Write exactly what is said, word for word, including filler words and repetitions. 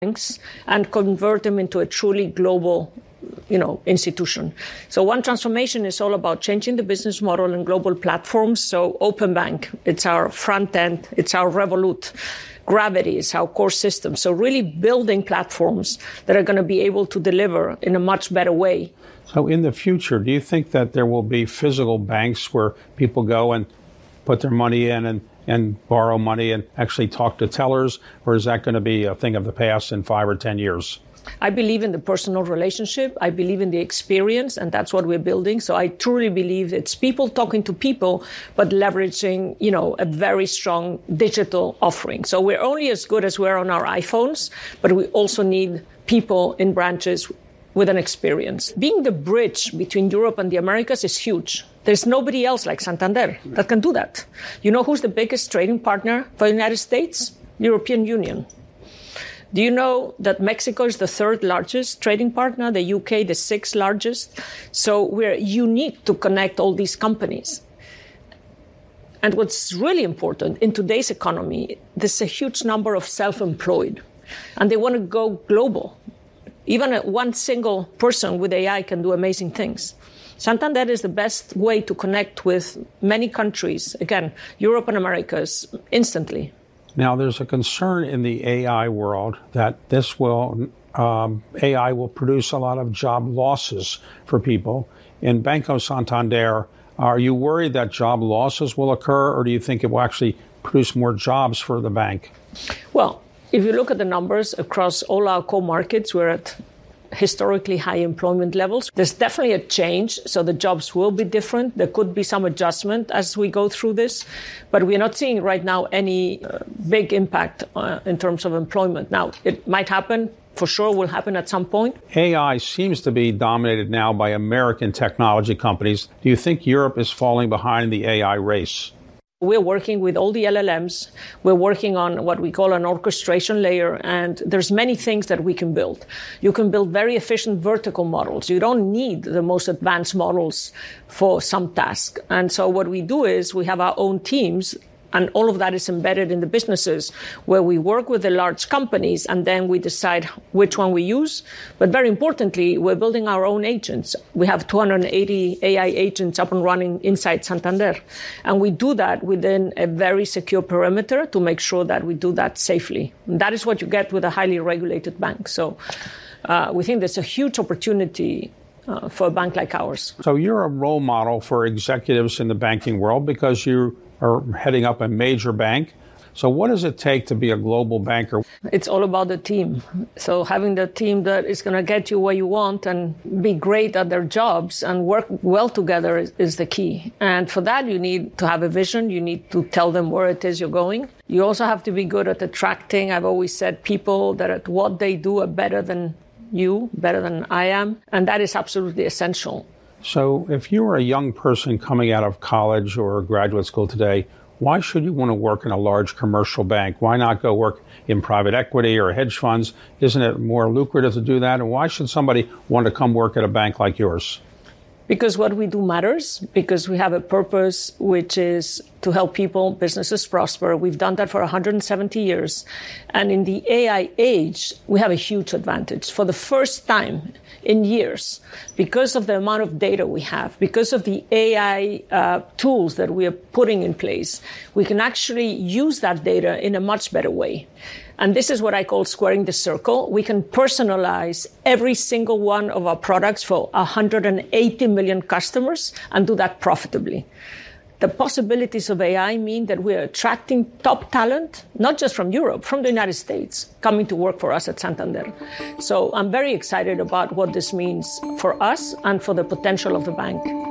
banks and convert them into a truly global, you know, institution. So One Transformation is all about changing the business model and global platforms. So Open Bank, it's our front end, it's our Revolut. Gravity is our core system. So really building platforms that are going to be able to deliver in a much better way. So in the future, do you think that there will be physical banks where people go and put their money in and, and borrow money and actually talk to tellers? Or is that going to be a thing of the past in five or ten years? I believe in the personal relationship. I believe in the experience, and that's what we're building. So I truly believe it's people talking to people, but leveraging, you know, a very strong digital offering. So we're only as good as we're on our iPhones, but we also need people in branches with an experience. Being the bridge between Europe and the Americas is huge. There's nobody else like Santander that can do that. You know who's the biggest trading partner for the United States? European Union. Do you know that Mexico is the third largest trading partner, the U K the sixth largest? So we're unique to connect all these companies. And what's really important in today's economy, there's a huge number of self-employed, and they want to go global. Even one single person with A I can do amazing things. Santander is the best way to connect with many countries, again, Europe and Americas, instantly. Now, there's a concern in the A I world that this will, um, A I will produce a lot of job losses for people. In Banco Santander, are you worried that job losses will occur, or do you think it will actually produce more jobs for the bank? Well, if you look at the numbers across all our core markets, we're at historically high employment levels. There's definitely a change, so the jobs will be different. There could be some adjustment as we go through this, but we're not seeing right now any uh, big impact uh, in terms of employment. Now, it might happen, for sure will happen at some point. A I seems to be dominated now by American technology companies. Do you think Europe is falling behind the A I race? We're working with all the L L Ms. We're working on what we call an orchestration layer, and there's many things that we can build. You can build very efficient vertical models. You don't need the most advanced models for some task. And so what we do is we have our own teams, and all of that is embedded in the businesses where we work with the large companies, and then we decide which one we use. But very importantly, we're building our own agents. We have two hundred eighty A I agents up and running inside Santander. And we do that within a very secure perimeter to make sure that we do that safely. And that is what you get with a highly regulated bank. So uh, we think there's a huge opportunity uh, for a bank like ours. So you're a role model for executives in the banking world because you are heading up a major bank. So what does it take to be a global banker? It's all about the team. So having the team that is going to get you where you want and be great at their jobs and work well together is, is the key. And for that, you need to have a vision. You need to tell them where it is you're going. You also have to be good at attracting, I've always said, people that at what they do are better than you, better than I am. And that is absolutely essential. So if you were a young person coming out of college or graduate school today, why should you want to work in a large commercial bank? Why not go work in private equity or hedge funds? Isn't it more lucrative to do that? And why should somebody want to come work at a bank like yours? Because what we do matters, because we have a purpose, which is to help people, businesses prosper. We've done that for one hundred seventy years. And in the A I age, we have a huge advantage. For the first time in years, because of the amount of data we have, because of the A I uh, tools that we are putting in place, we can actually use that data in a much better way. And this is what I call squaring the circle. We can personalize every single one of our products for one hundred eighty million customers and do that profitably. The possibilities of A I mean that we're attracting top talent, not just from Europe, from the United States, coming to work for us at Santander. So I'm very excited about what this means for us and for the potential of the bank.